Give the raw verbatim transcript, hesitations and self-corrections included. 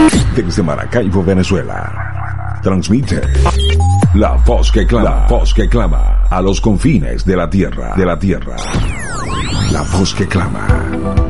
Desde Maracaibo, Venezuela. Transmite La Voz que Clama, La Voz que Clama, a los confines de la tierra, de la tierra. La Voz que Clama.